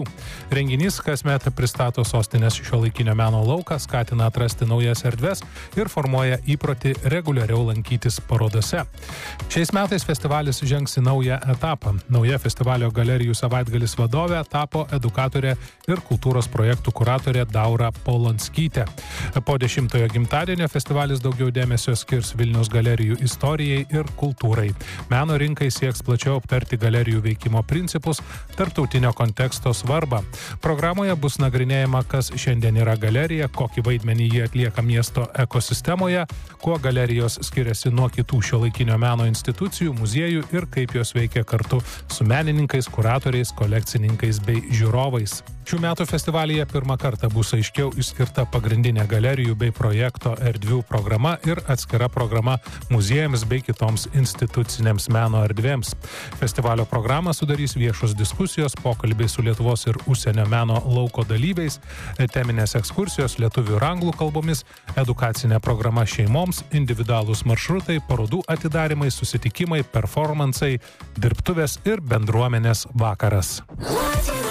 Renginys kasmet pristato sostinės šiuolaikinio meno lauką, skatina atrasti naujas erdves ir formuoja įprotį reguliariau lankytis parodose. Šiais metais festivalis žengs į naują etapą. Nauja festivalio galerijų savaitgalis vadovė tapo edukatorė ir kultūros projektų kuratorė Daura Polonskytė. Po 10-ojo gimtadienio festivalis daugiau dėmesio skirs Vilniaus galerijų istorijai ir kultūrai. Meno rinkai sieks plačiau aptarti galerijų veikimo principus, tarptautinio konteksto svarbą. Programoje bus nagrinėjama, kas šiandien yra galerija, kokį vaidmenį jie atlieka miesto ekosistemoje, kuo galerijos skiriasi nuo kitų šiuolaikinio meno institucijų, muziejų ir kaip jos veikia kartu su menininkais, kuratoriais, kolekcininkais bei žiūrovais. Šių metų festivalyje pirmą kartą bus aiškiau išskirta pagrindinė galerijų bei projekto erdvių programa ir atskira programa muziejams bei kitoms institucinėms meno erdvėms. Festivalio programą sudarys viešos diskusijos, pokalbiai su Lietuvos ir užsienio meno lauko dalyviais, teminės ekskursijos lietuvių ir anglų kalbomis, edukacinė programa šeimoms, individualūs maršrutai, parodų atidarymai, susitikimai, performansai, dirbtuvės ir bendruomenės vakaras.